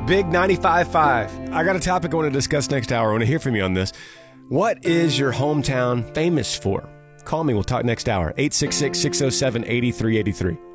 Big 95.5. I got a topic I want to discuss next hour. I want to hear from you on this. What is your hometown famous for? Call me. We'll talk next hour. 866-607-8383.